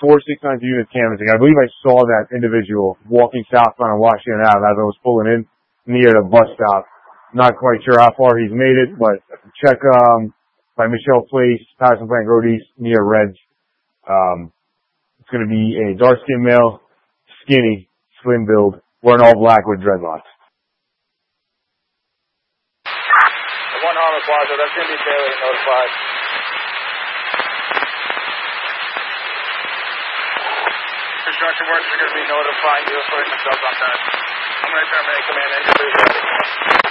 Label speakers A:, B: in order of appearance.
A: 469 units canvassing. I believe I saw that individual walking southbound on Washington Ave as I was pulling in near the bus stop. Not quite sure how far he's made it, but check by Michelle Place, Patterson Plant Road East, near Reds. It's going to be a dark-skinned male, skinny, slim build, wearing all black with dreadlocks.
B: The 1 Harlem Plaza, that's going to be Bailey notified. Construction workers are going to be notifying you for myself on that. I'm going to terminate command entry.